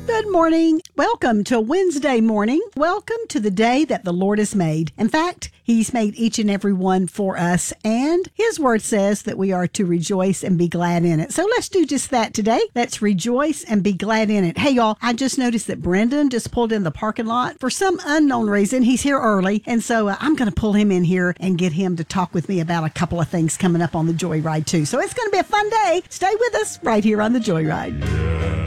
Good morning. Welcome to Wednesday morning. Welcome to the day that the Lord has made. In fact, He's made each and every one for us, and His word says that we are to rejoice and be glad in it. So let's do just that today. Let's rejoice and be glad in it. Hey, y'all, I just noticed that Brendan just pulled in the parking lot. For some unknown reason, he's here early, and so I'm going to pull him in here and get him to talk with me about a couple of things coming up on the Joyride, too. So it's going to be a fun day. Stay with us right here on the Joyride.